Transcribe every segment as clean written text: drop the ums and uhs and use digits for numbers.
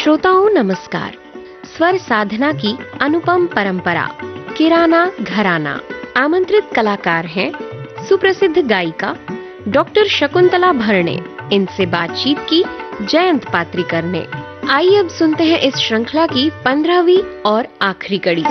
श्रोताओं नमस्कार। स्वर साधना की अनुपम परंपरा किराना घराना। आमंत्रित कलाकार हैं सुप्रसिद्ध गायिका डॉक्टर शकुंतला भरणे। इनसे बातचीत की जयंत पात्रिकर ने। आइए अब सुनते हैं इस श्रृंखला की 15वीं और आखिरी कड़ी।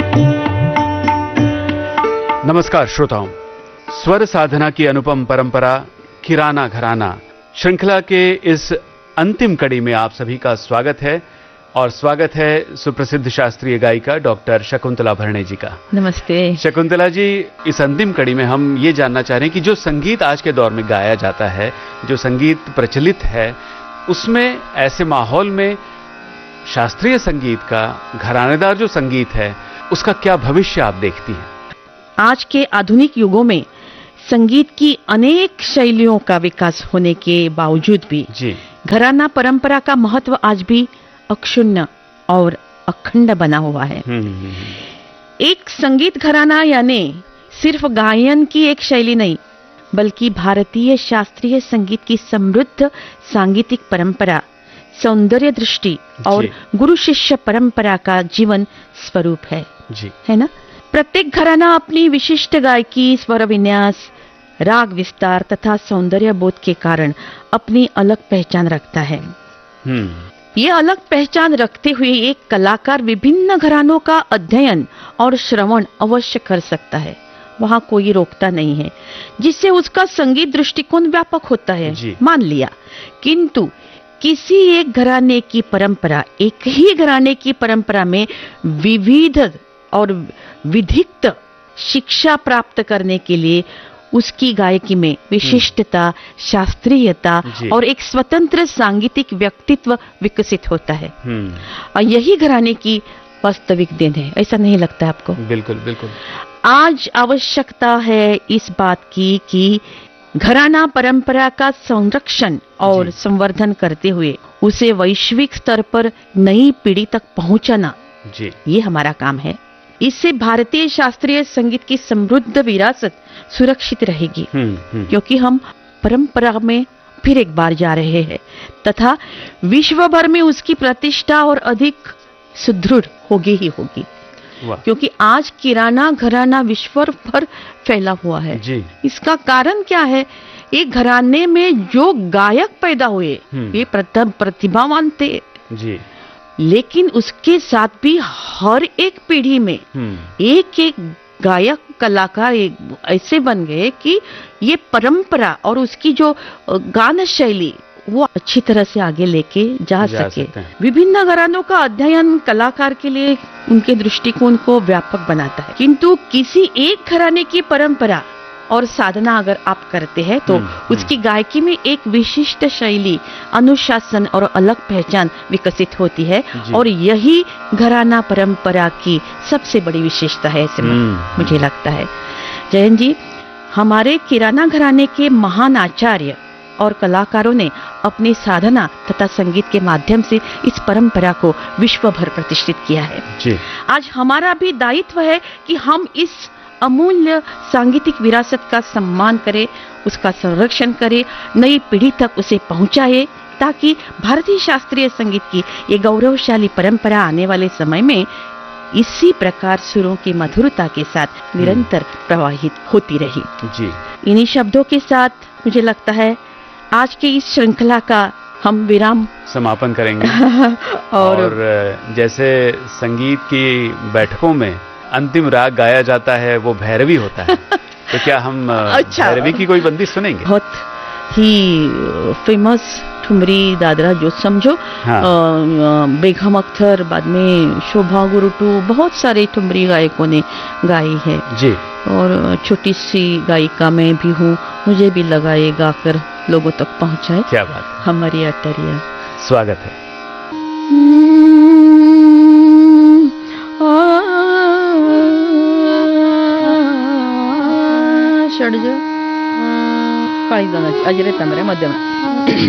नमस्कार श्रोताओं, स्वर साधना की अनुपम परंपरा किराना घराना श्रृंखला के इस अंतिम कड़ी में आप सभी का स्वागत है और स्वागत है सुप्रसिद्ध शास्त्रीय गायिका डॉक्टर शकुंतला भरणे जी का। नमस्ते शकुंतला जी, इस अंतिम कड़ी में हम ये जानना चाह रहे हैं कि जो संगीत आज के दौर में गाया जाता है, जो संगीत प्रचलित है, उसमें ऐसे माहौल में शास्त्रीय संगीत का, घरानेदार जो संगीत है, उसका क्या भविष्य आप देखती हैं? आज के आधुनिक युगों में संगीत की अनेक शैलियों का विकास होने के बावजूद भी जी, घराना परंपरा का महत्व आज भी अक्षुण्ण और अखंड बना हुआ है। एक संगीत घराना यानी सिर्फ गायन की एक शैली नहीं, बल्कि भारतीय शास्त्रीय संगीत की समृद्ध सांगीतिक परंपरा, सौंदर्य दृष्टि और गुरु शिष्य परंपरा का जीवन स्वरूप है जी, है ना। प्रत्येक घराना अपनी विशिष्ट गायकी, स्वर विन्यास, राग विस्तार तथा सौंदर्य बोध के कारण अपनी अलग पहचान रखता है। ये अलग पहचान रखते हुए एक कलाकार विभिन्न घरानों का अध्ययन और श्रवण अवश्य कर सकता है। वहां कोई रोकता नहीं है, जिससे उसका संगीत दृष्टिकोण व्यापक होता है, मान लिया। किंतु किसी एक घराने की परंपरा, एक ही घराने की परंपरा में विविध और विधिक्त शिक्षा प्राप्त करने के लिए उसकी गायकी में विशिष्टता, शास्त्रीयता और एक स्वतंत्र सांगीतिक व्यक्तित्व विकसित होता है। और यही घराने की वास्तविक देन है। ऐसा नहीं लगता आपको? बिल्कुल बिल्कुल। आज आवश्यकता है इस बात की कि घराना परंपरा का संरक्षण और संवर्धन करते हुए उसे वैश्विक स्तर पर नई पीढ़ी तक पहुंचाना, ये हमारा काम है। इससे भारतीय शास्त्रीय संगीत की समृद्ध विरासत सुरक्षित रहेगी, क्योंकि हम परंपरा में फिर एक बार जा रहे हैं तथा विश्व भर में उसकी प्रतिष्ठा और अधिक सुदृढ़ होगी ही होगी। क्योंकि आज किराना घराना विश्व भर फैला हुआ है जी। इसका कारण क्या है? एक घराने में जो गायक पैदा हुए ये प्रतिभावान थे जी, लेकिन उसके साथ भी हर एक पीढ़ी में एक एक गायक कलाकार ऐसे बन गए कि ये परंपरा और उसकी जो गान शैली वो अच्छी तरह से आगे लेके जा सके। विभिन्न घरानों का अध्ययन कलाकार के लिए उनके दृष्टिकोण को व्यापक बनाता है। किंतु किसी एक घराने की परंपरा और साधना अगर आप करते हैं तो उसकी गायकी में एक विशिष्ट शैली, अनुशासन और अलग पहचान विकसित होती है और यही घराना परंपरा की सबसे बड़ी विशेषता है, ऐसे मुझे लगता है। जयंत जी, हमारे किराना घराने के महान आचार्य और कलाकारों ने अपनी साधना तथा संगीत के माध्यम से इस परंपरा को विश्व भर प्रतिष्ठित किया है जी। आज हमारा भी दायित्व है कि हम इस अमूल्य सांगीतिक विरासत का सम्मान करें, उसका संरक्षण करें, नई पीढ़ी तक उसे पहुंचाए, ताकि भारतीय शास्त्रीय संगीत की ये गौरवशाली परंपरा आने वाले समय में इसी प्रकार सुरों की मधुरता के साथ निरंतर प्रवाहित होती रही जी। इन्हीं शब्दों के साथ मुझे लगता है आज के इस श्रृंखला का हम विराम समापन करेंगे और जैसे संगीत की बैठकों में अंतिम राग गाया जाता है वो भैरवी होता है, तो क्या हम भैरवी की कोई बंदिश सुनेंगे? बहुत ही फेमस ठुमरी दादरा जो समझो, बेगम अख्तर, बाद में शोभा गुरुटू, बहुत सारे ठुमरी गायकों ने गाई है जी। और छोटी सी गायिका मैं भी हूँ, मुझे भी लगा ये गाकर लोगों तक पहुँचाए। क्या बात, हमारी अटरिया। स्वागत है। षड्ज काळी गाण्याची अजिरे तांबरे मध्यम